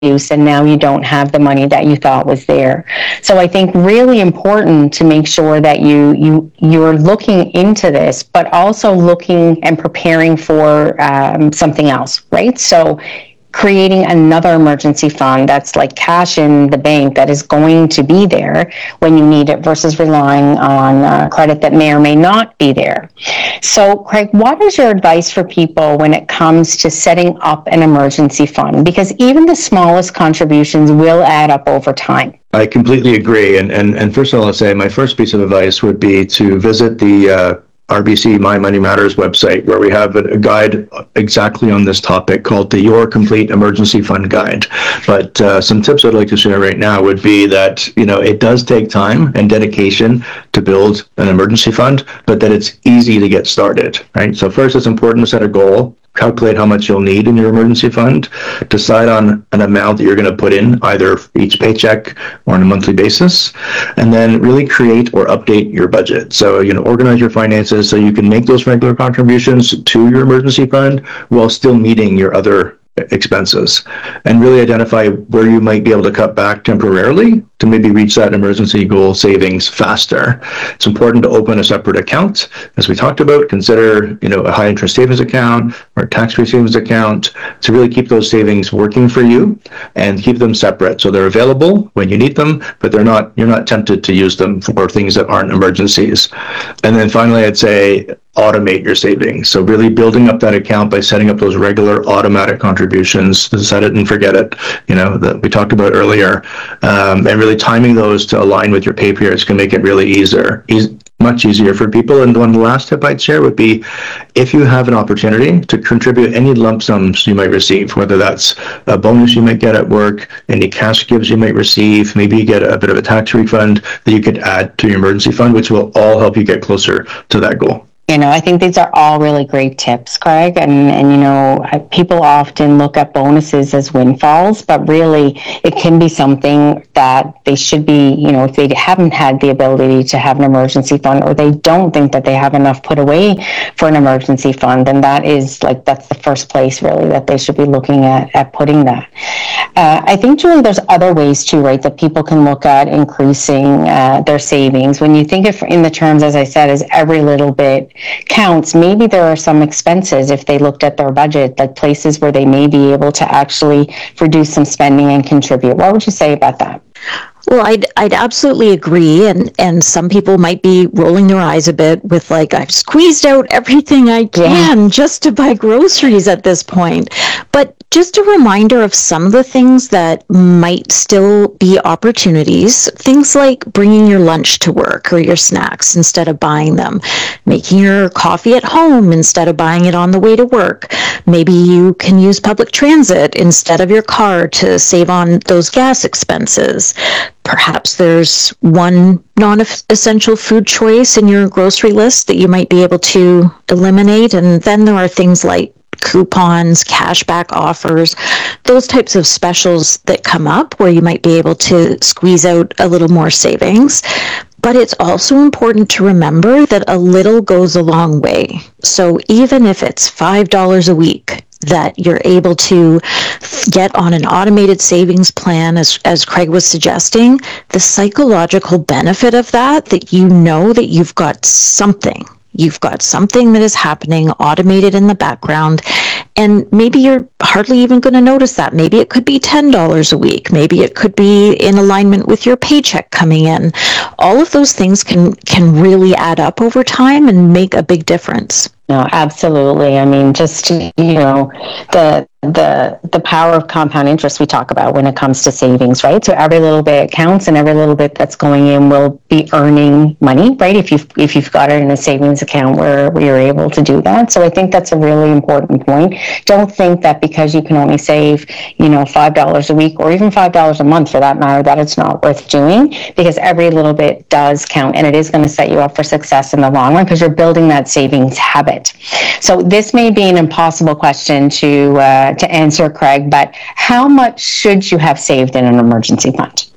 use, and now you don't have the money that you thought was there. So I think really important to make sure that you're looking into this, but also looking and preparing for something else, right? So creating another emergency fund that's like cash in the bank that is going to be there when you need it versus relying on credit that may or may not be there. So, Craig, what is your advice for people when it comes to setting up an emergency fund? Because even the smallest contributions will add up over time. I completely agree. And first of all, I'll say my first piece of advice would be to visit the RBC My Money Matters website, where we have a guide exactly on this topic called the Your Complete Emergency Fund Guide. But some tips I'd like to share right now would be that, it does take time and dedication to build an emergency fund, but that it's easy to get started, right? So first, it's important to set a goal. Calculate how much you'll need in your emergency fund, decide on an amount that you're going to put in either each paycheck or on a monthly basis, and then really create or update your budget. So, organize your finances so you can make those regular contributions to your emergency fund while still meeting your other expenses, and really identify where you might be able to cut back temporarily to maybe reach that emergency goal savings faster. It's important to open a separate account. As we talked about, consider, a high interest savings account or a tax-free savings account to really keep those savings working for you and keep them separate. So they're available when you need them, but you're not tempted to use them for things that aren't emergencies. And then finally, I'd say automate your savings. So really building up that account by setting up those regular automatic contributions, to set it and forget it, that we talked about earlier, and really timing those to align with your pay periods can make it really much easier for people. And one last tip I'd share would be, if you have an opportunity to contribute any lump sums you might receive, whether that's a bonus you might get at work, any cash gives you might receive, maybe you get a bit of a tax refund that you could add to your emergency fund, which will all help you get closer to that goal. I think these are all really great tips, Craig. And people often look at bonuses as windfalls, but really it can be something that they should be, if they haven't had the ability to have an emergency fund, or they don't think that they have enough put away for an emergency fund, then that's the first place really that they should be looking at putting that. I think, Julie, there's other ways too, right, that people can look at increasing their savings. When you think of in the terms, as I said, as every little bit counts, maybe there are some expenses, if they looked at their budget, like places where they may be able to actually reduce some spending and contribute. What would you say about that? Well, I'd absolutely agree, and some people might be rolling their eyes a bit with I've squeezed out everything I can just to buy groceries at this point. But just a reminder of some of the things that might still be opportunities, things like bringing your lunch to work or your snacks instead of buying them, making your coffee at home instead of buying it on the way to work. Maybe you can use public transit instead of your car to save on those gas expenses. Perhaps there's one non-essential food choice in your grocery list that you might be able to eliminate. And then there are things like coupons, cashback offers, those types of specials that come up where you might be able to squeeze out a little more savings. But it's also important to remember that a little goes a long way. So even if it's $5 a week that you're able to get on an automated savings plan, as Craig was suggesting, the psychological benefit of that you know that you've got something. You've got something that is happening automated in the background, and maybe you're hardly even going to notice that. Maybe it could be $10 a week. Maybe it could be in alignment with your paycheck coming in. All of those things can really add up over time and make a big difference. No, absolutely. I mean, just, the power of compound interest we talk about when it comes to savings, right? So every little bit counts, and every little bit that's going in will be earning money, right? If you've got it in a savings account where you're able to do that. So I think that's a really important point. Don't think that because you can only save, $5 a week or even $5 a month for that matter, that it's not worth doing, because every little bit does count, and it is going to set you up for success in the long run because you're building that savings habit. So this may be an impossible question to answer, Craig, but how much should you have saved in an emergency fund?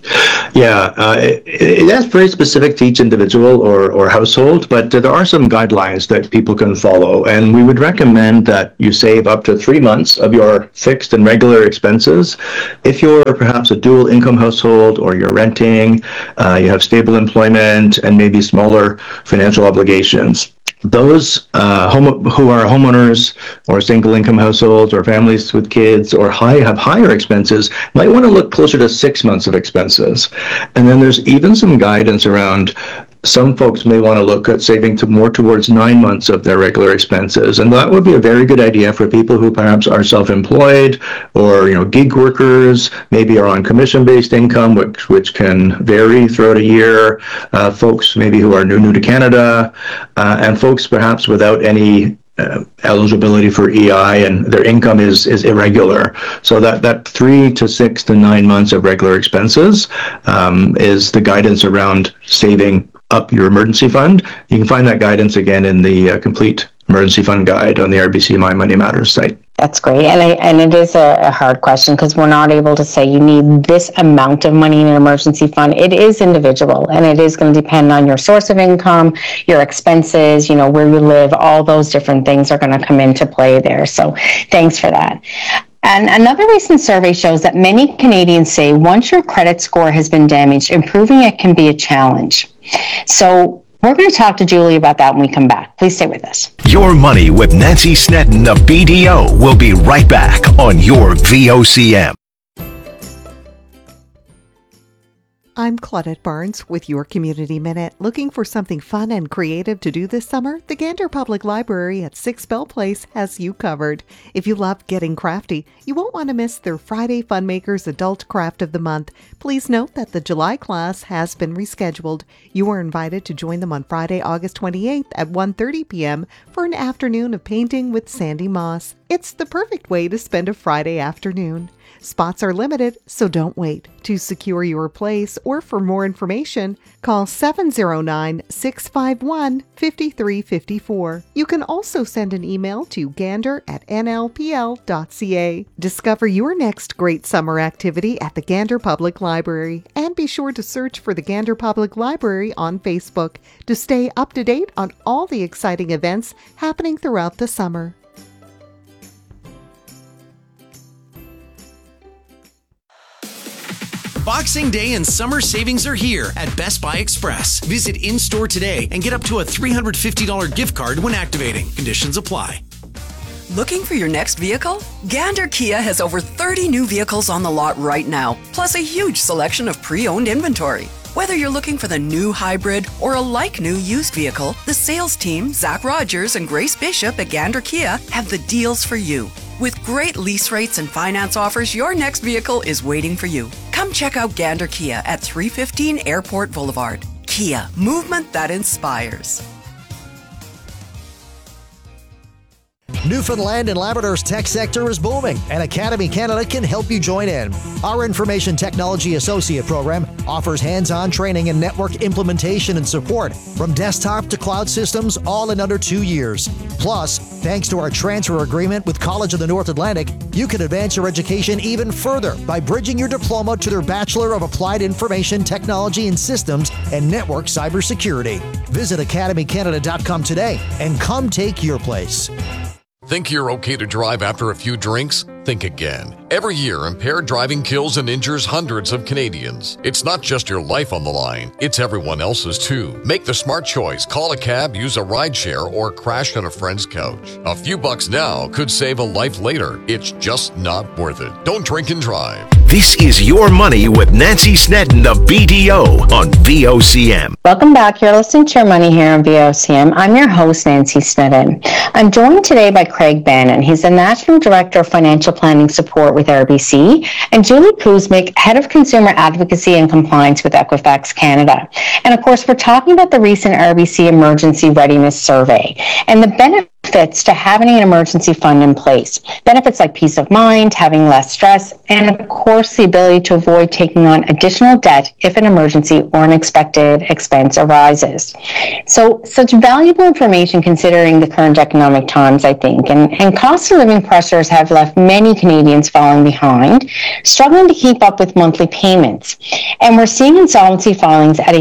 That's very specific to each individual or household, but there are some guidelines that people can follow. And we would recommend that you save up to 3 months of your fixed and regular expenses. If you're perhaps a dual income household or you're renting, you have stable employment and maybe smaller financial obligations. Those who are homeowners or single income households or families with kids or have higher expenses might want to look closer to 6 months of expenses. And then there's even some guidance around some folks may want to look at saving more towards 9 months of their regular expenses. And that would be a very good idea for people who perhaps are self-employed or, gig workers, maybe are on commission-based income, which can vary throughout a year, folks maybe who are new to Canada, and folks perhaps without any eligibility for EI and their income is irregular. So that 3 to 6 to 9 months of regular expenses is the guidance around saving up your emergency fund. You can find that guidance again in the complete emergency fund guide on the RBC My Money Matters site. That's great. And it is a hard question because we're not able to say you need this amount of money in an emergency fund. It is individual and it is going to depend on your source of income, your expenses, where you live, all those different things are going to come into play there. So thanks for that. And another recent survey shows that many Canadians say once your credit score has been damaged, improving it can be a challenge. So we're going to talk to Julie about that when we come back. Please stay with us. Your Money with Nancy Snedden of BDO will be right back on your VOCM. I'm Claudette Barnes with your Community Minute. Looking for something fun and creative to do this summer? The Gander Public Library at 6 Bell Place has you covered. If you love getting crafty, you won't want to miss their Friday Funmakers Adult Craft of the Month. Please note that the July class has been rescheduled. You are invited to join them on Friday, August 28th at 1:30 p.m. for an afternoon of painting with Sandy Moss. It's the perfect way to spend a Friday afternoon. Spots are limited, so don't wait. To secure your place or for more information, call 709-651-5354. You can also send an email to gander@nlpl.ca. Discover your next great summer activity at the Gander Public Library, and be sure to search for the Gander Public Library on Facebook to stay up to date on all the exciting events happening throughout the summer. Boxing Day and summer savings are here at Best Buy Express. Visit in-store today and get up to a $350 gift card when activating. Conditions apply. Looking for your next vehicle? Gander Kia has over 30 new vehicles on the lot right now, plus a huge selection of pre-owned inventory. Whether you're looking for the new hybrid or a like-new used vehicle, the sales team, Zach Rogers and Grace Bishop at Gander Kia, have the deals for you. With great lease rates and finance offers, your next vehicle is waiting for you. Come check out Gander Kia at 315 Airport Boulevard. Kia, movement that inspires. Newfoundland and Labrador's tech sector is booming, and Academy Canada can help you join in. Our Information Technology Associate program offers hands-on training in network implementation and support from desktop to cloud systems, all in under 2 years. Plus, thanks to our transfer agreement with College of the North Atlantic, you can advance your education even further by bridging your diploma to their Bachelor of Applied Information Technology and Systems and Network Cybersecurity. Visit academycanada.com today and come take your place. Think you're okay to drive after a few drinks? Think again. Every year, impaired driving kills and injures hundreds of Canadians. It's not just your life on the line, it's everyone else's too. Make the smart choice. Call a cab, use a rideshare, or crash on a friend's couch. A few bucks now could save a life later. It's just not worth it. Don't drink and drive. This is Your Money with Nancy Snedden of BDO on VOCM. Welcome back. You're listening to Your Money here on VOCM. I'm your host, Nancy Snedden. I'm joined today by Craig Bannon. He's the National Director of Financial Planning Support with RBC, and Julie Kuzmic, Head of Consumer Advocacy and Compliance with Equifax Canada. And of course, we're talking about the recent RBC Emergency Readiness Survey and the benefits benefits to having an emergency fund in place. Benefits like peace of mind, having less stress, and of course the ability to avoid taking on additional debt if an emergency or unexpected expense arises. So such valuable information considering the current economic times, I think, and cost of living pressures have left many Canadians falling behind, struggling to keep up with monthly payments. And we're seeing insolvency filings at a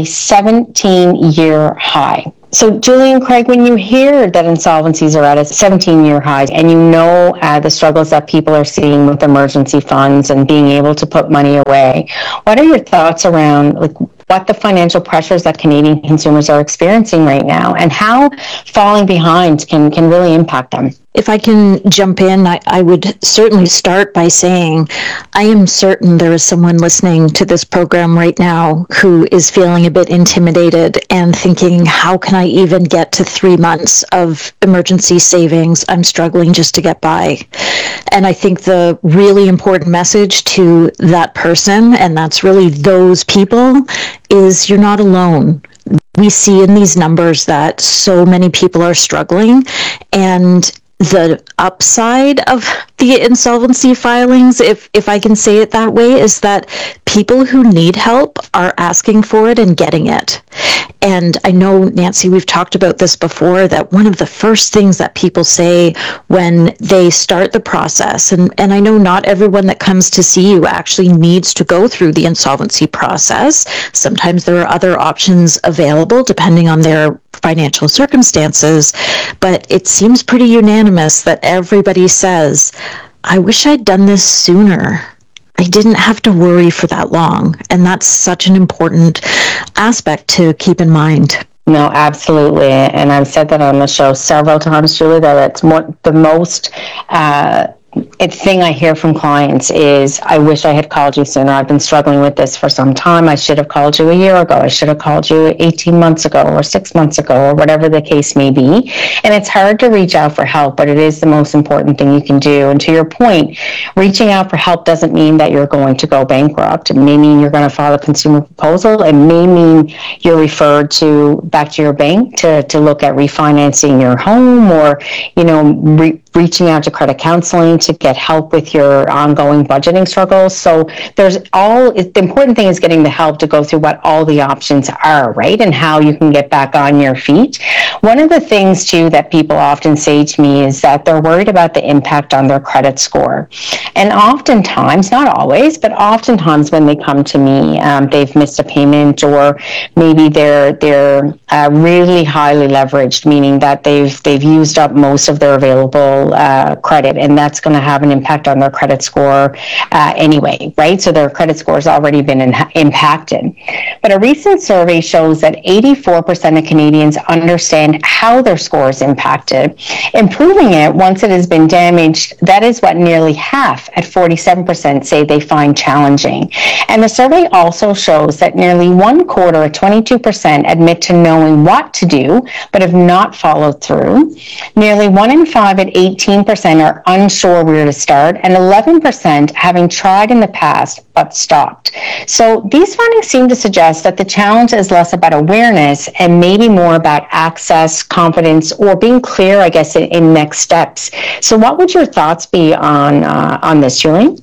17-year high. So, Julie and Craig, when you hear that insolvencies are at a 17-year high and you know the struggles that people are seeing with emergency funds and being able to put money away, what are your thoughts around what the financial pressures that Canadian consumers are experiencing right now and how falling behind can really impact them? If I can jump in, I would certainly start by saying I am certain there is someone listening to this program right now who is feeling a bit intimidated and thinking, how can I even get to 3 months of emergency savings? I'm struggling just to get by. And I think the really important message to that person, and that's really those people, is you're not alone. We see in these numbers that so many people are struggling, and the upside of the insolvency filings, if I can say it that way, is that people who need help are asking for it and getting it. And I know, Nancy, we've talked about this before, that one of the first things that people say when they start the process, and I know not everyone that comes to see you actually needs to go through the insolvency process. Sometimes there are other options available depending on their financial circumstances, but it seems pretty unanimous that everybody says, I wish I'd done this sooner. I didn't have to worry for that long. And that's such an important aspect to keep in mind. No, absolutely. And I've said that on the show several times, Julie, that it's the most thing I hear from clients is, I wish I had called you sooner. I've been struggling with this for some time. I should have called you a year ago. I should have called you 18 months ago or 6 months ago, or whatever the case may be. And it's hard to reach out for help, but it is the most important thing you can do. And to your point, reaching out for help doesn't mean that you're going to go bankrupt. It may mean you're going to file a consumer proposal. It may mean you're referred back to your bank to look at refinancing your home, or, reaching out to credit counseling to get help with your ongoing budgeting struggles. So the important thing is getting the help to go through what all the options are, right? And how you can get back on your feet. One of the things too that people often say to me is that they're worried about the impact on their credit score. And oftentimes, not always, but oftentimes when they come to me, they've missed a payment, or maybe they're really highly leveraged, meaning that they've used up most of their available credit, and that's going to have an impact on their credit score anyway, right? So their credit score has already been impacted. But a recent survey shows that 84% of Canadians understand how their score is impacted. Improving it once it has been damaged, that is what nearly half, at 47%, say they find challenging. And the survey also shows that nearly one quarter, at 22%, admit to knowing what to do, but have not followed through. Nearly 1 in 5 at 18% are unsure where to start, and 11% having tried in the past but stopped. So these findings seem to suggest that the challenge is less about awareness and maybe more about access, confidence, or being clear, I guess, in next steps. So what would your thoughts be on this, Julie?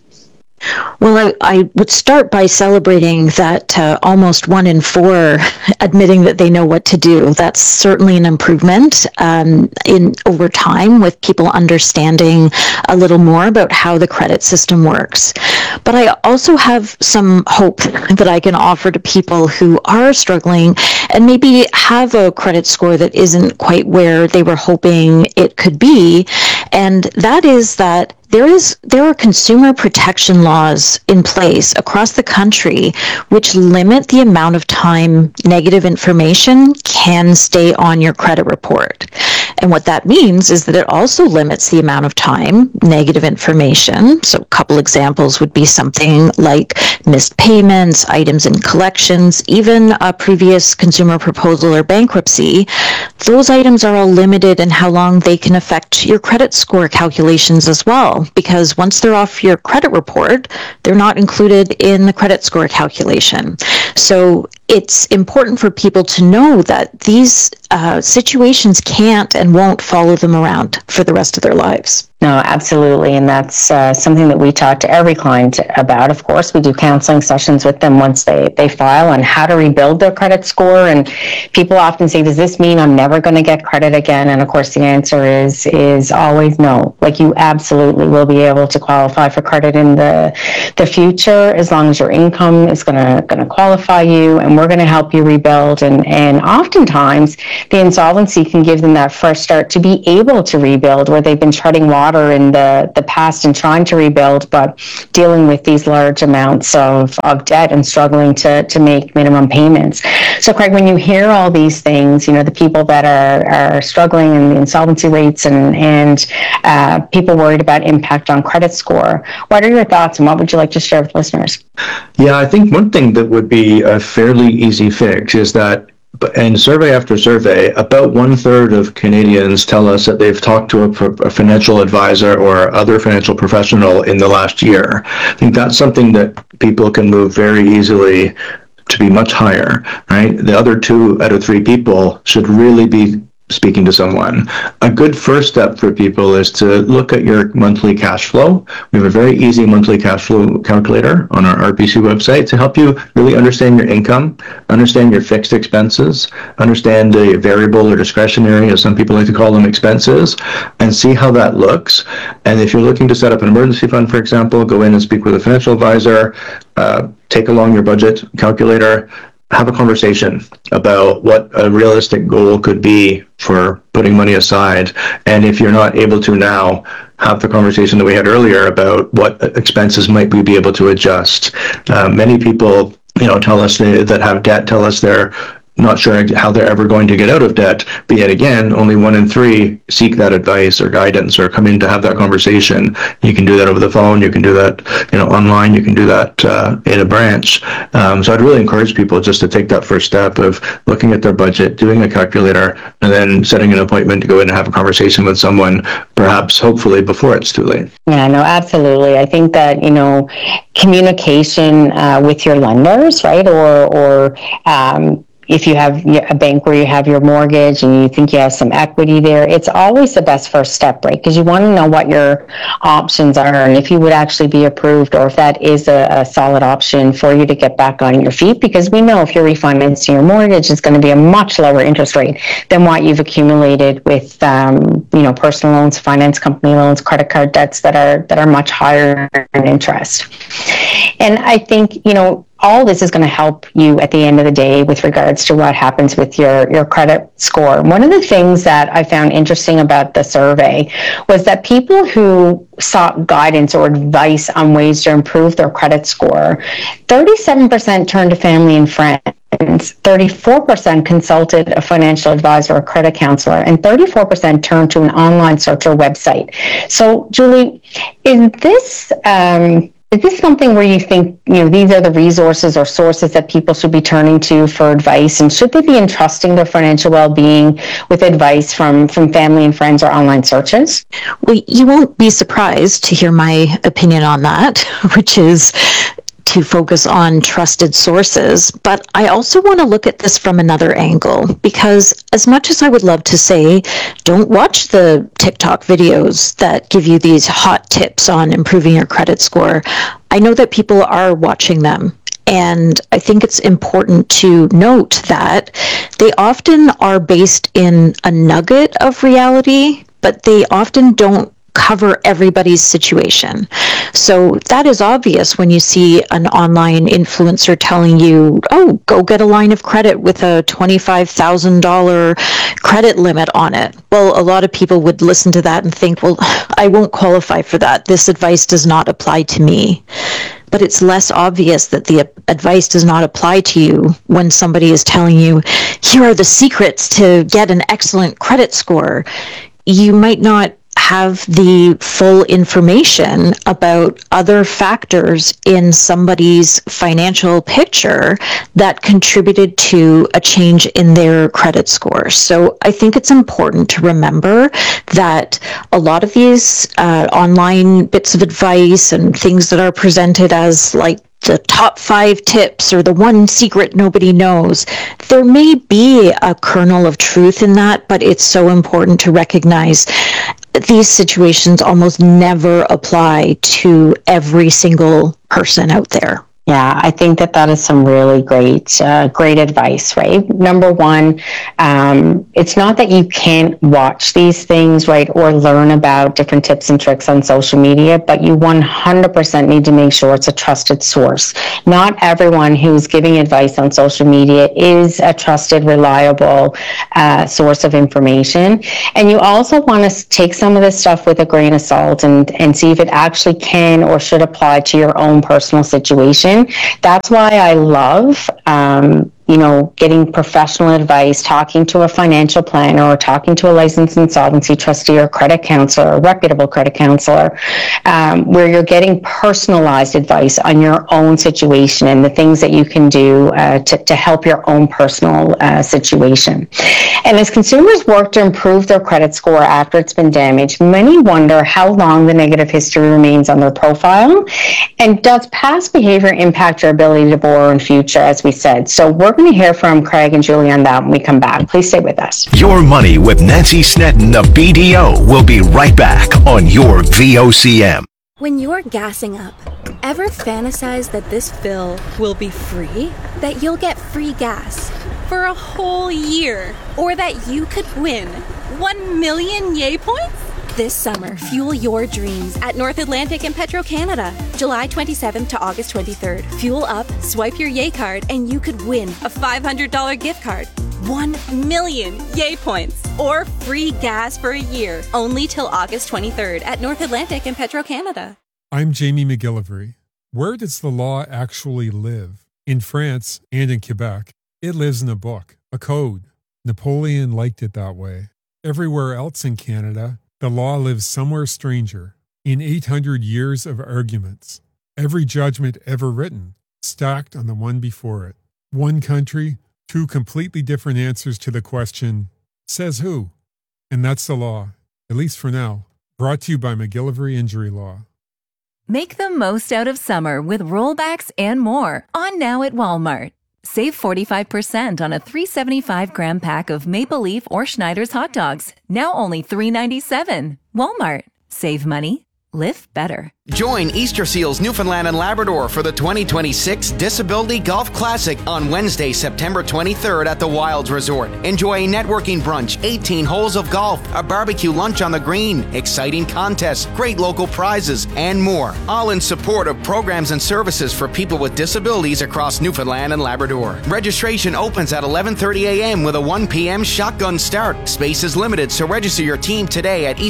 Well, I would start by celebrating that almost 1 in 4 admitting that they know what to do. That's certainly an improvement in over time, with people understanding a little more about how the credit system works. But I also have some hope that I can offer to people who are struggling and maybe have a credit score that isn't quite where they were hoping it could be. And that is that there are consumer protection laws in place across the country which limit the amount of time negative information can stay on your credit report. And what that means is that it also limits the amount of time negative information. So a couple examples would be something like missed payments, items in collections, even a previous consumer proposal or bankruptcy. Those items are all limited in how long they can affect your credit score calculations as well, because once they're off your credit report, they're not included in the credit score calculation. So it's important for people to know that these situations can't and won't follow them around for the rest of their lives. No, absolutely. And that's something that we talk to every client about. Of course, we do counseling sessions with them once they file on how to rebuild their credit score. And people often say, does this mean I'm never going to get credit again? And of course, the answer is always no. Like, you absolutely will be able to qualify for credit in the future, as long as your income is going to qualify you, and we're going to help you rebuild. And oftentimes, the insolvency can give them that fresh start to be able to rebuild, where they've been treading water in the past and trying to rebuild, but dealing with these large amounts of debt and struggling to make minimum payments. So Craig, when you hear all these things, the people that are struggling and the insolvency rates and people worried about impact on credit score, what are your thoughts and what would you like to share with listeners? Yeah, I think one thing that would be a fairly easy fix is that, and survey after survey, about 1/3 of Canadians tell us that they've talked to a financial advisor or other financial professional in the last year. I think that's something that people can move very easily to be much higher, right? The other 2 out of 3 people should really be speaking to someone. A good first step for people is to look at your monthly cash flow. We have a very easy monthly cash flow calculator on our RBC website to help you really understand your income, understand your fixed expenses, understand the variable or discretionary, as some people like to call them, expenses, and see how that looks. And if you're looking to set up an emergency fund, for example, go in and speak with a financial advisor, take along your budget calculator, have a conversation about what a realistic goal could be for putting money aside. And if you're not able to now, have the conversation that we had earlier about what expenses might we be able to adjust. Many people, tell us that have debt, tell us they're not sure how they're ever going to get out of debt, but yet again, only 1 in 3 seek that advice or guidance or come in to have that conversation. You can do that over the phone, you can do that online, you can do that in a branch. So I'd really encourage people just to take that first step of looking at their budget, doing a calculator, and then setting an appointment to go in and have a conversation with someone, perhaps hopefully before it's too late. Yeah, no, absolutely. I think that, communication with your lenders, right, or if you have a bank where you have your mortgage and you think you have some equity there, it's always the best first step, right? Because you want to know what your options are and if you would actually be approved, or if that is a solid option for you to get back on your feet. Because we know if you're refinancing your mortgage, it's going to be a much lower interest rate than what you've accumulated with, personal loans, finance company loans, credit card debts that are much higher in interest. And I think, all this is going to help you at the end of the day with regards to what happens with your credit score. One of the things that I found interesting about the survey was that people who sought guidance or advice on ways to improve their credit score, 37% turned to family and friends, 34% consulted a financial advisor or credit counselor, and 34% turned to an online search or website. So, Julie, is this something where you think, these are the resources or sources that people should be turning to for advice? And should they be entrusting their financial well-being with advice from family and friends or online searches? Well, you won't be surprised to hear my opinion on that, which is to focus on trusted sources. But I also want to look at this from another angle, because as much as I would love to say, don't watch the TikTok videos that give you these hot tips on improving your credit score, I know that people are watching them. And I think it's important to note that they often are based in a nugget of reality, but they often don't cover everybody's situation. So that is obvious when you see an online influencer telling you, oh, go get a line of credit with a $25,000 credit limit on it. Well, a lot of people would listen to that and think, well, I won't qualify for that. This advice does not apply to me. But it's less obvious that the advice does not apply to you when somebody is telling you, here are the secrets to get an excellent credit score. You might not have the full information about other factors in somebody's financial picture that contributed to a change in their credit score. So I think it's important to remember that a lot of these online bits of advice and things that are presented as like the top 5 tips or the one secret nobody knows. There may be a kernel of truth in that, but it's so important to recognize these situations almost never apply to every single person out there. Yeah, I think that is some really great advice, right? Number one, it's not that you can't watch these things, right, or learn about different tips and tricks on social media, but you 100% need to make sure it's a trusted source. Not everyone who's giving advice on social media is a trusted, reliable source of information. And you also want to take some of this stuff with a grain of salt and see if it actually can or should apply to your own personal situation. That's why I love, getting professional advice, talking to a financial planner or talking to a licensed insolvency trustee or credit counselor, or reputable credit counselor, where you're getting personalized advice on your own situation and the things that you can do to help your own personal situation. And as consumers work to improve their credit score after it's been damaged, many wonder how long the negative history remains on their profile, and does past behavior impact your ability to borrow in future, as we said. So we're going to hear from Craig and Julie on that when we come back. Please stay with us. Your Money with Nancy Sneddon of BDO will be right back on your VOCM. When you're gassing up, ever fantasize that this fill will be free? That you'll get free gas for a whole year? Or that you could win 1 million Yay points? This summer, fuel your dreams at North Atlantic and Petro-Canada. July 27th to August 23rd. Fuel up, swipe your Yay card, and you could win a $500 gift card, 1 million Yay points, or free gas for a year. Only till August 23rd at North Atlantic and Petro-Canada. I'm Jamie McGillivray. Where does the law actually live? In France and in Quebec, it lives in a book, a code. Napoleon liked it that way. Everywhere else in Canada, the law lives somewhere stranger, in 800 years of arguments. Every judgment ever written, stacked on the one before it. One country, 2 completely different answers to the question, says who? And that's the law, at least for now. Brought to you by McGillivray Injury Law. Make the most out of summer with rollbacks and more on now at Walmart. Save 45% on a 375-gram pack of Maple Leaf or Schneider's hot dogs. Now only $3.97. Walmart. Save money. Live better. Join Easter Seals Newfoundland and Labrador for the 2026 Disability Golf Classic on Wednesday, September 23rd at the Wilds Resort. Enjoy a networking brunch, 18 holes of golf, a barbecue lunch on the green, exciting contests, great local prizes, and more. All in support of programs and services for people with disabilities across Newfoundland and Labrador. Registration opens at 11:30 a.m. with a 1 p.m. shotgun start. Space is limited, so register your team today at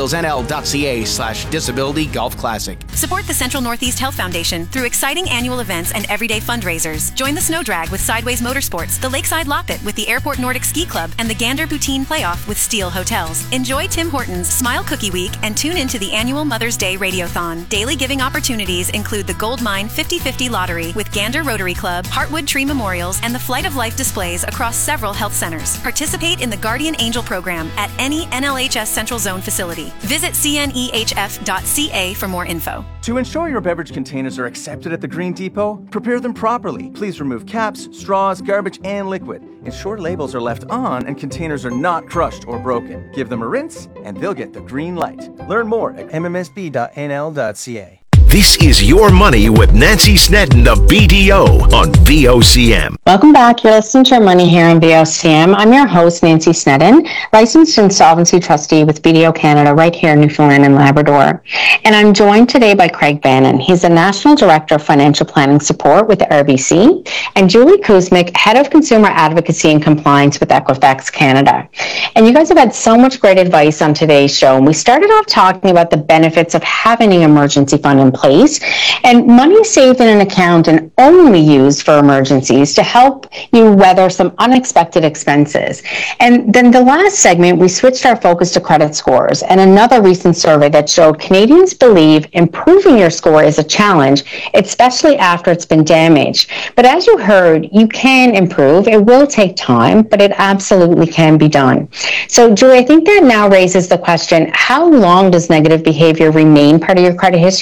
eastersealsnl.ca/disability golf classic. Support the Central Northeast Health Foundation through exciting annual events and everyday fundraisers. Join the Snow Drag with Sideways Motorsports, the Lakeside Loppet with the Airport Nordic Ski Club, and the Gander Poutine Playoff with Steel Hotels. Enjoy Tim Hortons Smile Cookie Week and tune into the annual Mother's Day Radiothon. Daily giving opportunities include the Gold Mine 50/50 Lottery with Gander Rotary Club, Heartwood Tree Memorials, and the Flight of Life displays across several health centers. Participate in the Guardian Angel program at any NLHS Central Zone facility. Visit cnehf.ca for more info. To ensure your beverage containers are accepted at the Green Depot, prepare them properly. Please remove caps, straws, garbage, and liquid. Ensure labels are left on and containers are not crushed or broken. Give them a rinse and they'll get the green light. Learn more at mmsb.nl.ca. This is Your Money with Nancy Sneddon of BDO on VOCM. Welcome back. You're listening to Your Money here on VOCM. I'm your host, Nancy Sneddon, licensed insolvency trustee with BDO Canada right here in Newfoundland and Labrador. And I'm joined today by Craig Bannon. He's the National Director of Financial Planning Support with the RBC, and Julie Kuzmic, Head of Consumer Advocacy and Compliance with Equifax Canada. And you guys have had so much great advice on today's show. And we started off talking about the benefits of having an emergency fund in place, and money saved in an account and only used for emergencies to help you weather some unexpected expenses. And then the last segment, we switched our focus to credit scores and another recent survey that showed Canadians believe improving your score is a challenge, especially after it's been damaged. But as you heard, you can improve. It will take time, but it absolutely can be done. So, Julie, I think that now raises the question, how long does negative behavior remain part of your credit history? I mean,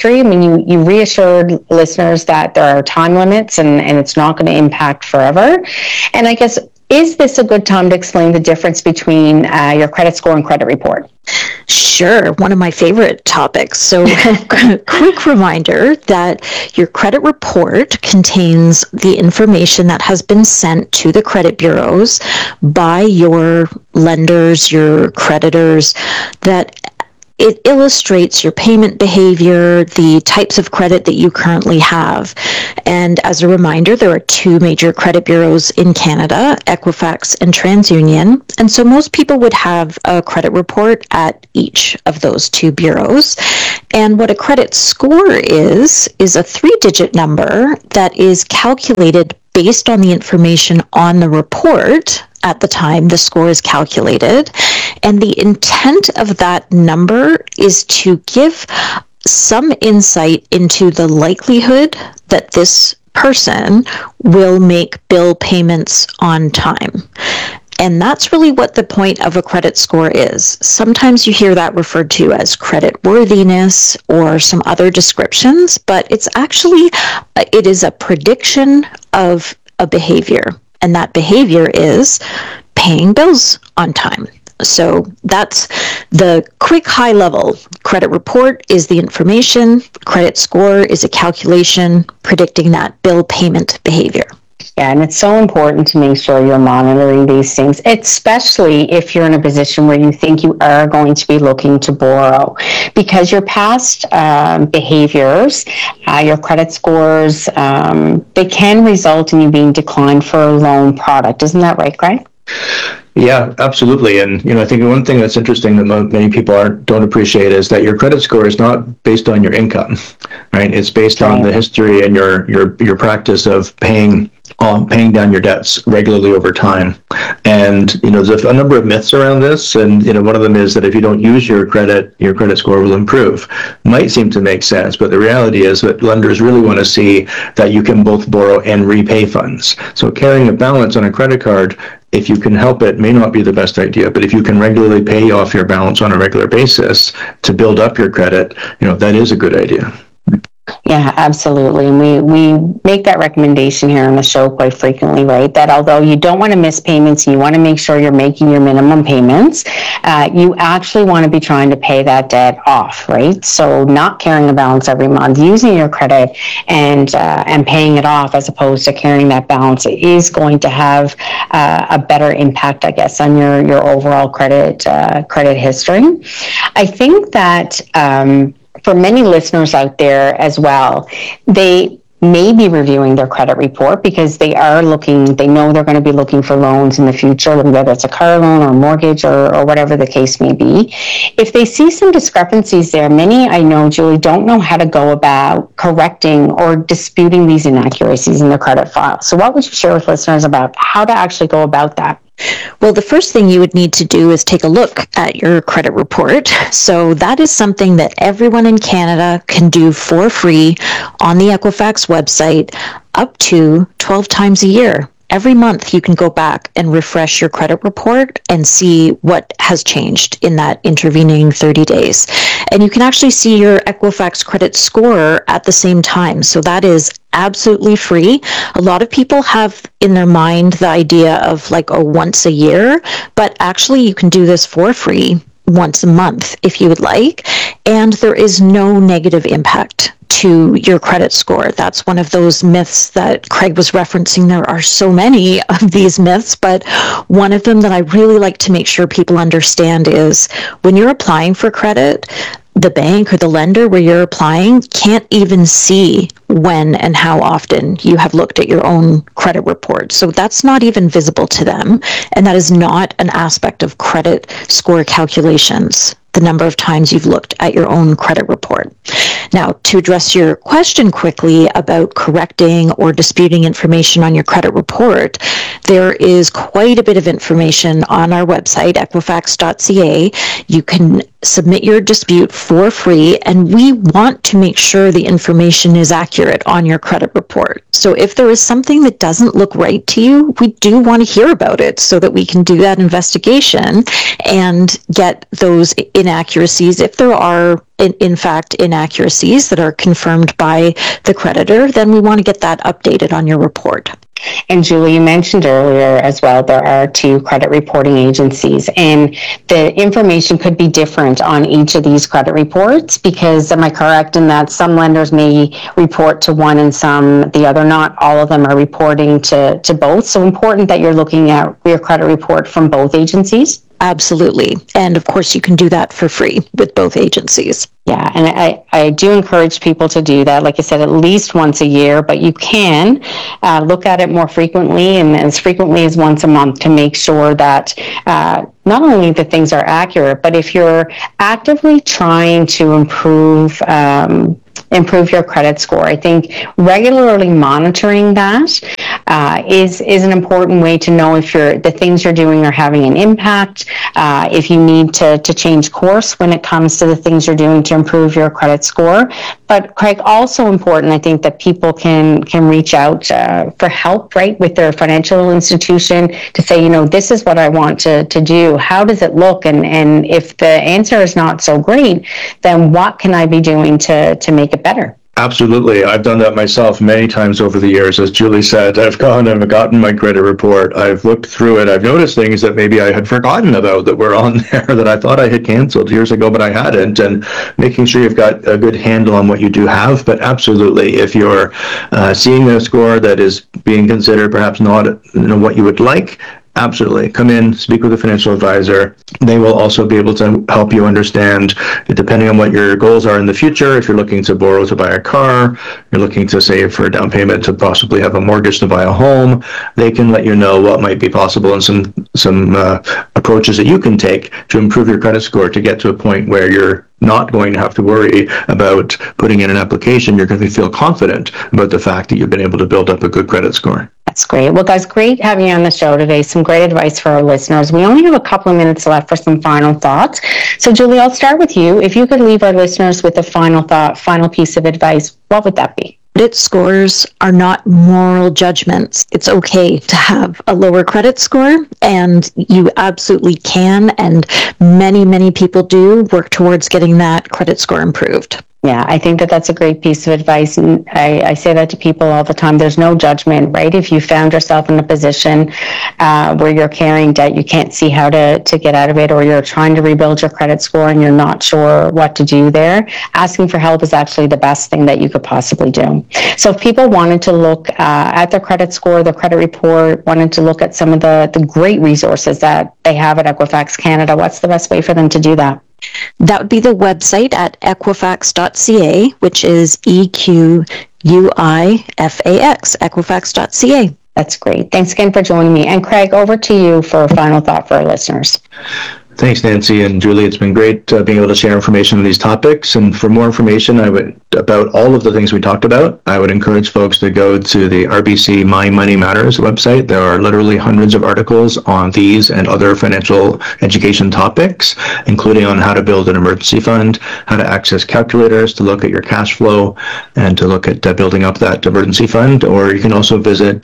you reassured listeners that there are time limits and it's not going to impact forever. And I guess, is this a good time to explain the difference between your credit score and credit report? Sure, one of my favorite topics. So, quick reminder that your credit report contains the information that has been sent to the credit bureaus by your lenders, your creditors, that it illustrates your payment behavior, the types of credit that you currently have. And as a reminder, there are two major credit bureaus in Canada, Equifax and TransUnion. And so most people would have a credit report at each of those two bureaus. And what a credit score is a 3-digit number that is calculated based on the information on the report at the time the score is calculated. And the intent of that number is to give some insight into the likelihood that this person will make bill payments on time. And that's really what the point of a credit score is. Sometimes you hear that referred to as credit worthiness or some other descriptions, but it is a prediction of a behavior. And that behavior is paying bills on time. So that's the quick high level. Credit report is the information. Credit score is a calculation predicting that bill payment behavior. Yeah, and it's so important to make sure you're monitoring these things, especially if you're in a position where you think you are going to be looking to borrow, because your past behaviors, your credit scores, they can result in you being declined for a loan product. Isn't that right, Greg? Yeah, absolutely. And, I think one thing that's interesting that many people don't appreciate is that your credit score is not based on your income, right? It's based on the history and your practice of paying down your debts regularly over time. And, there's a number of myths around this. And, one of them is that if you don't use your credit score will improve. Might seem to make sense, but the reality is that lenders really want to see that you can both borrow and repay funds. So carrying a balance on a credit card, if you can help it, may not be the best idea, but if you can regularly pay off your balance on a regular basis to build up your credit, that is a good idea. Yeah, absolutely. And we make that recommendation here on the show quite frequently, right? That although you don't want to miss payments and you want to make sure you're making your minimum payments, you actually want to be trying to pay that debt off, right? So not carrying a balance every month, using your credit and paying it off as opposed to carrying that balance is going to have a better impact, I guess, on your overall credit history. I think that for many listeners out there as well, they may be reviewing their credit report because they know they're going to be looking for loans in the future, whether it's a car loan or mortgage or whatever the case may be. If they see some discrepancies there, many, I know, Julie, don't know how to go about correcting or disputing these inaccuracies in their credit file. So what would you share with listeners about how to actually go about that? Well, the first thing you would need to do is take a look at your credit report. So that is something that everyone in Canada can do for free on the Equifax website up to 12 times a year. Every month you can go back and refresh your credit report and see what has changed in that intervening 30 days. And you can actually see your Equifax credit score at the same time. So that is absolutely free. A lot of people have in their mind the idea of like once a year, but actually you can do this for free once a month if you would like. And there is no negative impact to your credit score. That's one of those myths that Craig was referencing. There are so many of these myths, but one of them that I really like to make sure people understand is when you're applying for credit, the bank or the lender where you're applying can't even see when and how often you have looked at your own credit report. So that's not even visible to them. And that is not an aspect of credit score calculations, the number of times you've looked at your own credit report. Now, to address your question quickly about correcting or disputing information on your credit report, there is quite a bit of information on our website, equifax.ca. You can submit your dispute for free, and we want to make sure the information is accurate on your credit report. So if there is something that doesn't look right to you, we do want to hear about it so that we can do that investigation and get those inaccuracies, if there are in fact inaccuracies that are confirmed by the creditor, then we want to get that updated on your report. And Julie, you mentioned earlier as well, there are 2 credit reporting agencies, and the information could be different on each of these credit reports, because am I correct in that some lenders may report to one and some the other? Not all of them are reporting to both. So important that you're looking at your credit report from both agencies. Absolutely. And of course, you can do that for free with both agencies. Yeah, and I do encourage people to do that, like I said, at least once a year, but you can look at it more frequently, and as frequently as once a month, to make sure that not only that things are accurate, but if you're actively trying to improve your credit score, I think regularly monitoring that is an important way to know if the things you're doing are having an impact, if you need to change course when it comes to the things you're doing to improve your credit score. But Craig, also important, I think, that people can reach out for help, right, with their financial institution to say, this is what I want to do. How does it look? And if the answer is not so great, then what can I be doing to make it better? Absolutely. I've done that myself many times over the years. As Julie said, I've gotten my credit report. I've looked through it. I've noticed things that maybe I had forgotten about that were on there that I thought I had canceled years ago, but I hadn't. And making sure you've got a good handle on what you do have. But absolutely, if you're seeing a score that is being considered perhaps not what you would like, absolutely. Come in, speak with a financial advisor. They will also be able to help you understand, depending on what your goals are in the future, if you're looking to borrow to buy a car, you're looking to save for a down payment to possibly have a mortgage to buy a home, they can let you know what might be possible and some approaches that you can take to improve your credit score to get to a point where you're not going to have to worry about putting in an application. You're going to feel confident about the fact that you've been able to build up a good credit score. That's great. Well, guys, great having you on the show today. Some great advice for our listeners. We only have a couple of minutes left for some final thoughts. So, Julie, I'll start with you. If you could leave our listeners with a final thought, final piece of advice, what would that be? Credit scores are not moral judgments. It's okay to have a lower credit score, and you absolutely can, and many, many people do work towards getting that credit score improved. Yeah, I think that's a great piece of advice. And I say that to people all the time. There's no judgment, right? If you found yourself in a position where you're carrying debt, you can't see how to get out of it, or you're trying to rebuild your credit score and you're not sure what to do there, asking for help is actually the best thing that you could possibly do. So if people wanted to look at their credit score, their credit report, wanted to look at some of the great resources that they have at Equifax Canada, what's the best way for them to do that? That would be the website at equifax.ca, which is EQUIFAX, equifax.ca. That's great. Thanks again for joining me. And Craig, over to you for a final thought for our listeners. Thanks, Nancy and Julie. It's been great being able to share information on these topics. And for more information about all of the things we talked about, I would encourage folks to go to the RBC My Money Matters website. There are literally hundreds of articles on these and other financial education topics, including on how to build an emergency fund, how to access calculators to look at your cash flow, and to look at building up that emergency fund. Or you can also visit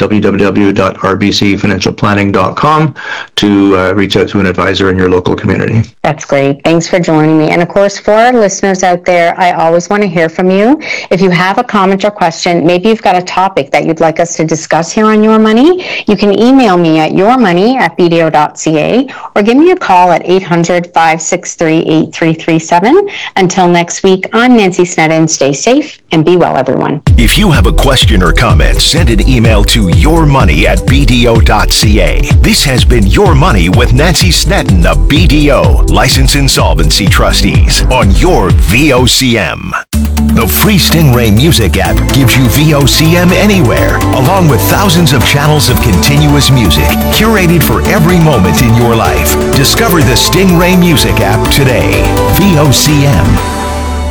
www.rbcfinancialplanning.com to reach out to an advisor in your local community. That's great. Thanks for joining me. And of course, for our listeners out there, I always want to hear from you. If you have a comment or question, maybe you've got a topic that you'd like us to discuss here on Your Money, you can email me at yourmoney@bdo.ca or give me a call at 800-563-8337. Until next week, I'm Nancy Sneddon. Stay safe and be well, everyone. If you have a question or comment, send an email to yourmoney@bdo.ca. This has been Your Money with Nancy Sneddon of BDO License Insolvency Trustees on your VOCM. The free Stingray Music app gives you VOCM anywhere, along with thousands of channels of continuous music, curated for every moment in your life. Discover the Stingray Music app today. VOCM.